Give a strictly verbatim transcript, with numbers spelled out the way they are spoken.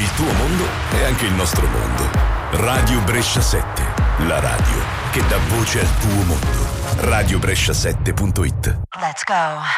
Il tuo mondo è anche il nostro mondo. Radio Brescia sette, la radio che dà voce al tuo mondo. radio brescia sette punto it. Let's go.